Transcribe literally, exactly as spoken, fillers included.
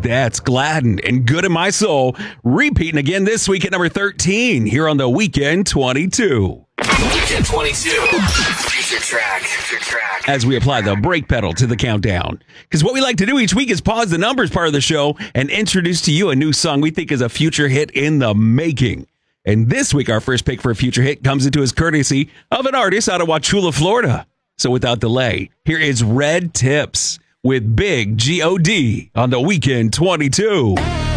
That's Gladden and Good in My Soul, repeating again this week at number thirteen here on the Weekend twenty-two. Weekend twenty-two. Future track. Future track. As we apply the brake pedal to the countdown. Because what we like to do each week is pause the numbers part of the show and introduce to you a new song we think is a future hit in the making. And this week, our first pick for a future hit comes into us courtesy of an artist out of Wauchula, Florida. So without delay, here is Red Tips with Big G O D on the Weekend twenty-two.